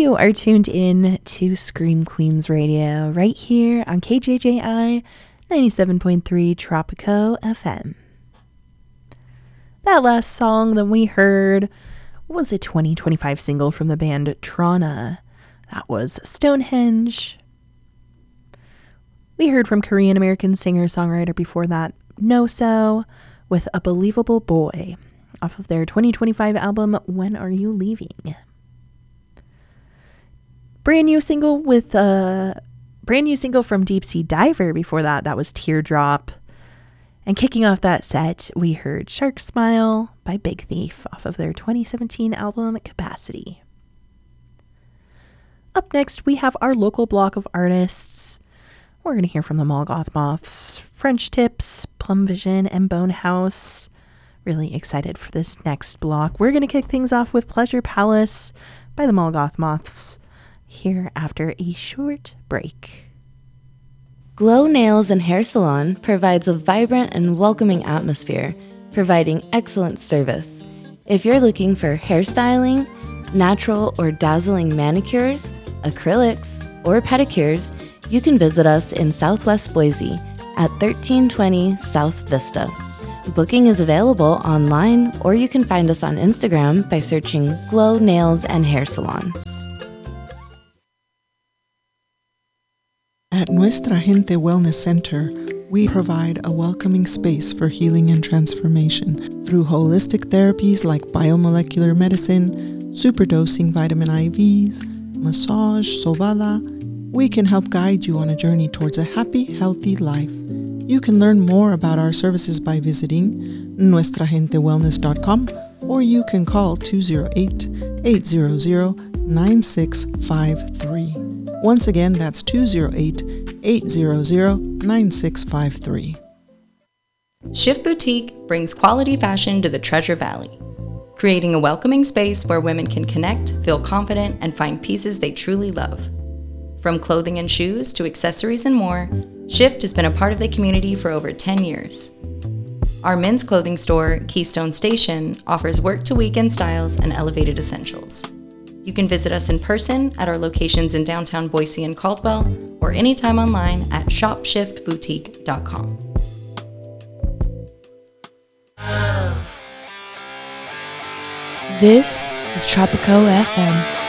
You are tuned in to Scream Queens Radio right here on KJJI 97.3 Tropico FM. That last song that we heard was a 2025 single from the band Trana. That was Stonehenge. We heard from Korean-American singer-songwriter before that, Noso, with A Believable Boy, off of their 2025 album, When Are You Leaving? Brand new single from Deep Sea Diver before that. That was Teardrop. And kicking off that set, we heard Shark Smile by Big Thief off of their 2017 album Capacity. Up next, we have our local block of artists. We're going to hear from the Molgoth Moths, French Tips, Plum Vision, and Bone House. Really excited for this next block. We're going to kick things off with Pleasure Palace by the Molgoth Moths, here after a short break. Glow Nails and Hair Salon provides a vibrant and welcoming atmosphere, providing excellent service. If you're looking for hairstyling, natural or dazzling manicures, acrylics, or pedicures, you can visit us in Southwest Boise at 1320 South Vista. Booking is available online, or you can find us on Instagram by searching Glow Nails and Hair Salon. At Nuestra Gente Wellness Center, we provide a welcoming space for healing and transformation through holistic therapies like biomolecular medicine, superdosing vitamin IVs, massage, sobada. We can help guide you on a journey towards a happy, healthy life. You can learn more about our services by visiting nuestragentewellness.com, or you can call 208-800-9653. Once again, that's 208-800-9653. Shift Boutique brings quality fashion to the Treasure Valley, creating a welcoming space where women can connect, feel confident, and find pieces they truly love. From clothing and shoes to accessories and more, Shift has been a part of the community for over 10 years. Our men's clothing store, Keystone Station, offers work-to-weekend styles and elevated essentials. You can visit us in person at our locations in downtown Boise and Caldwell, or anytime online at shopshiftboutique.com. This is Tropico FM.